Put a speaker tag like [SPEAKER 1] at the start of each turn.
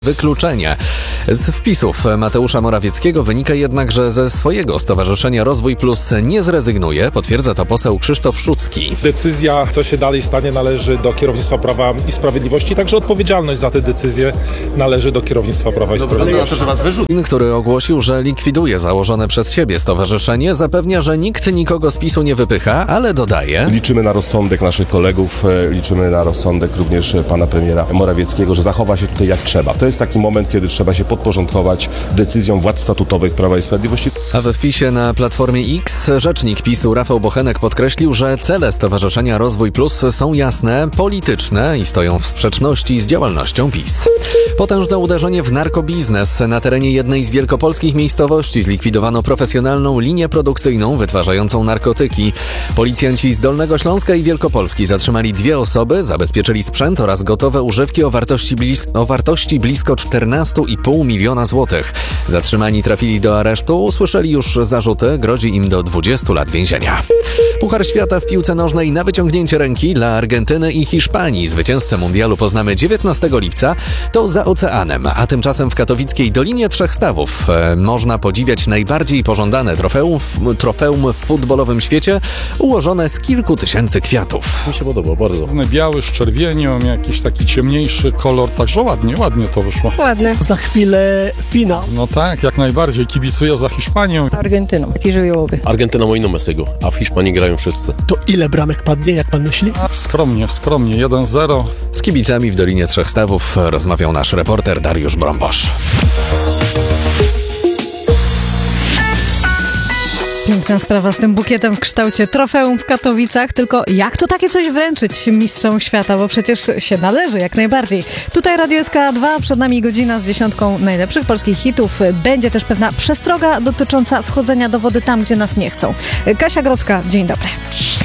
[SPEAKER 1] Wykluczenie. Z wpisów Mateusza Morawieckiego wynika jednak, że ze swojego Stowarzyszenia Rozwój Plus nie zrezygnuje. Potwierdza to poseł Krzysztof Szucki.
[SPEAKER 2] Decyzja, co się dalej stanie, należy do kierownictwa Prawa i Sprawiedliwości. Także odpowiedzialność za te decyzje należy do kierownictwa Prawa i Sprawiedliwości.
[SPEAKER 1] Który ogłosił, że likwiduje założone przez siebie stowarzyszenie, zapewnia, że nikt nikogo z PiS-u nie wypycha, ale dodaje:
[SPEAKER 3] liczymy na rozsądek naszych kolegów, liczymy na rozsądek również pana premiera Morawieckiego, że zachowa się tutaj jak trzeba. To jest taki moment, kiedy trzeba się podporządkować decyzjom władz statutowych Prawa i Sprawiedliwości.
[SPEAKER 1] A we wpisie na Platformie X rzecznik PiS-u Rafał Bochenek podkreślił, że cele Stowarzyszenia Rozwój Plus są jasne, polityczne i stoją w sprzeczności z działalnością PiS. Potężne uderzenie w narkobiznes. Na terenie jednej z wielkopolskich miejscowości zlikwidowano profesjonalną linię produkcyjną wytwarzającą narkotyki. Policjanci z Dolnego Śląska i Wielkopolski zatrzymali 2 osoby, zabezpieczyli sprzęt oraz gotowe używki o wartości blisko 14,5 miliona złotych. Zatrzymani trafili do aresztu, usłyszeli już zarzuty, grozi im do 20 lat więzienia. Puchar Świata w piłce nożnej na wyciągnięcie ręki dla Argentyny i Hiszpanii. Zwycięzcę mundialu poznamy 19 lipca, to za oceanem, a tymczasem w katowickiej Dolinie Trzech Stawów można podziwiać najbardziej pożądane trofeum w futbolowym świecie, ułożone z kilku tysięcy kwiatów.
[SPEAKER 4] Mi się podoba bardzo.
[SPEAKER 5] Biały z czerwienią, jakiś taki ciemniejszy kolor, także ładnie to wyszło.
[SPEAKER 6] Ładne.
[SPEAKER 7] Za chwilę finał.
[SPEAKER 5] No tak, jak najbardziej, kibicuję za Hiszpanią.
[SPEAKER 6] Argentyną, taki żywiołowy.
[SPEAKER 4] Argentyna mój numer z tego, a w Hiszpanii grają wszyscy.
[SPEAKER 7] To ile bramek padnie, jak pan myśli?
[SPEAKER 5] Skromnie, 1-0.
[SPEAKER 1] Z kibicami w Dolinie Trzech Stawów rozmawiał nasz reporter Dariusz Brąbosz.
[SPEAKER 8] Piękna sprawa z tym bukietem w kształcie trofeum w Katowicach, tylko jak to takie coś wręczyć mistrzom świata, bo przecież się należy jak najbardziej. Tutaj Radio SK2, przed nami godzina z 10 najlepszych polskich hitów. Będzie też pewna przestroga dotycząca wchodzenia do wody tam, gdzie nas nie chcą. Kasia Grodzka, dzień dobry.